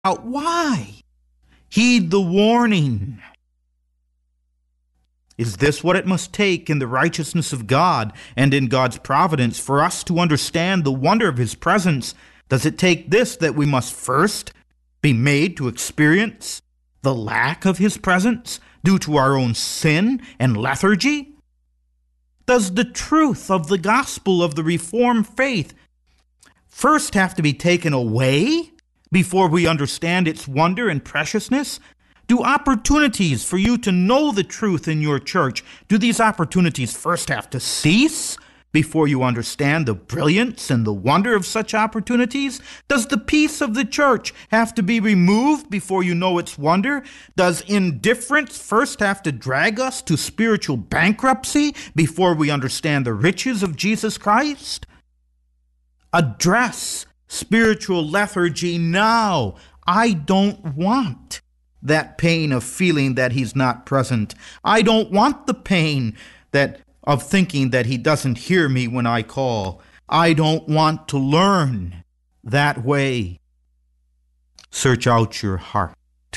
out why. Heed the warning. Is this what it must take in the righteousness of God and in God's providence for us to understand the wonder of His presence? Does it take this, that we must first be made to experience the lack of His presence due to our own sin and lethargy? Does the truth of the gospel of the Reformed faith first have to be taken away before we understand its wonder and preciousness? Do opportunities for you to know the truth in your church, do these opportunities first have to cease before you understand the brilliance and the wonder of such opportunities? Does the peace of the church have to be removed before you know its wonder? Does indifference first have to drag us to spiritual bankruptcy before we understand the riches of Jesus Christ? Address spiritual lethargy now. I don't want that pain of feeling that He's not present. I don't want the pain of thinking that He doesn't hear me when I call. I don't want to learn that way. Search out your heart.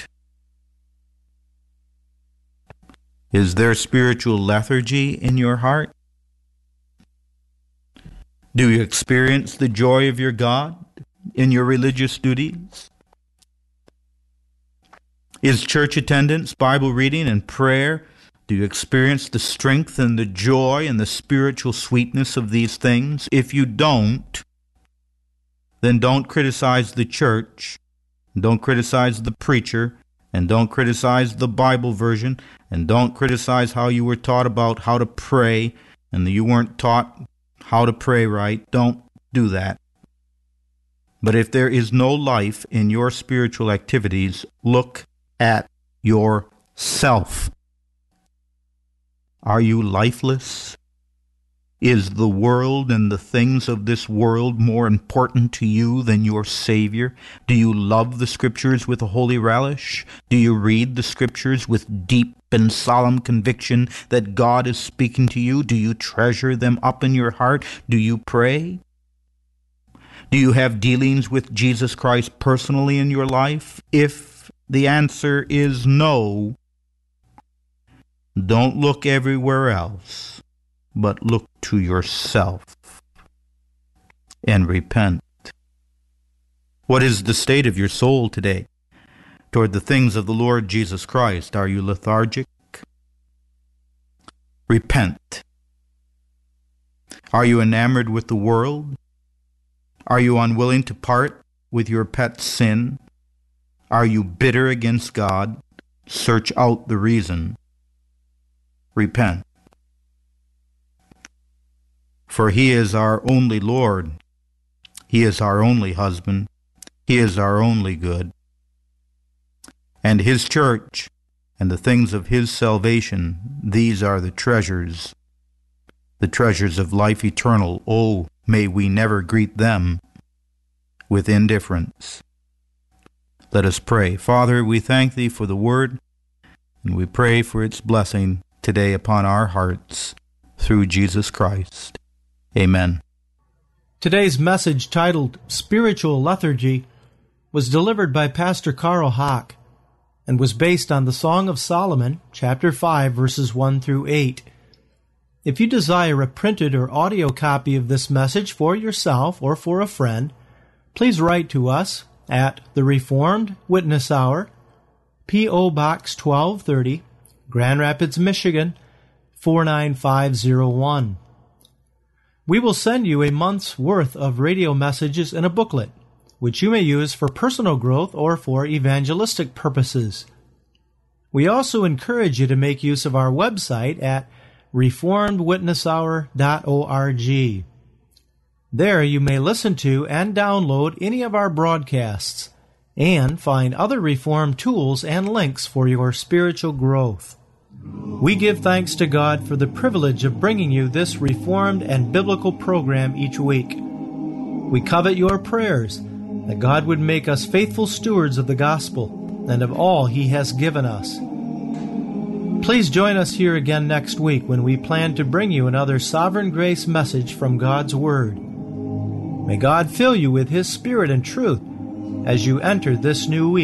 Is there spiritual lethargy in your heart? Do you experience the joy of your God in your religious duties? Is church attendance, Bible reading, and prayer, do you experience the strength and the joy and the spiritual sweetness of these things? If you don't, then don't criticize the church, don't criticize the preacher, and don't criticize the Bible version, and don't criticize how you were taught about how to pray, and that you weren't taught how to pray right. Don't do that. But if there is no life in your spiritual activities, look at yourself. Are you lifeless? Is the world and the things of this world more important to you than your Savior? Do you love the Scriptures with a holy relish? Do you read the Scriptures with deep and solemn conviction that God is speaking to you? Do you treasure them up in your heart? Do you pray? Do you have dealings with Jesus Christ personally in your life? If the answer is no, don't look everywhere else, but look to yourself and repent. What is the state of your soul today toward the things of the Lord Jesus Christ? Are you lethargic? Repent. Are you enamored with the world? Are you unwilling to part with your pet sin? Are you bitter against God? Search out the reason. Repent. For He is our only Lord. He is our only husband. He is our only good. And His church and the things of His salvation, these are the treasures of life eternal. Oh, may we never greet them with indifference. Let us pray. Father, we thank Thee for the Word, and we pray for its blessing today upon our hearts through Jesus Christ. Amen. Today's message, titled Spiritual Lethargy, was delivered by Pastor Carl Haack and was based on the Song of Solomon, chapter 5, verses 1 through 8. If you desire a printed or audio copy of this message for yourself or for a friend, please write to us at the Reformed Witness Hour, P.O. Box 1230, Grand Rapids, Michigan, 49501. We will send you a month's worth of radio messages in a booklet, which you may use for personal growth or for evangelistic purposes. We also encourage you to make use of our website at reformedwitnesshour.org. There you may listen to and download any of our broadcasts and find other Reformed tools and links for your spiritual growth. We give thanks to God for the privilege of bringing you this Reformed and biblical program each week. We covet your prayers that God would make us faithful stewards of the gospel and of all He has given us. Please join us here again next week when we plan to bring you another Sovereign Grace message from God's Word. May God fill you with His Spirit and truth, as you enter this new week.